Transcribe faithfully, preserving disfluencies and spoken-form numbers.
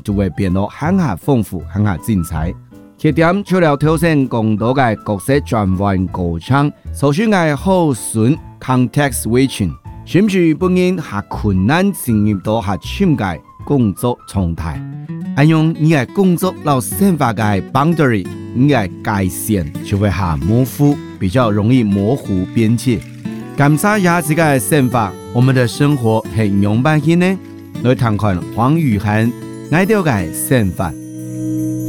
就会变得很下丰富、很下精彩。缺点除了挑戦更多嘅角色轉換過程，所需嘅好順 context switching， 甚至本人下困難進入到下潛嘅工作狀態。按用你嘅工作老生活嘅 boundary， 你嘅界線就會下模糊，比較容易模糊邊界。感謝一下自己嘅生活，我們的生活係樣板型呢？來談看黃宇涵愛到嘅生活。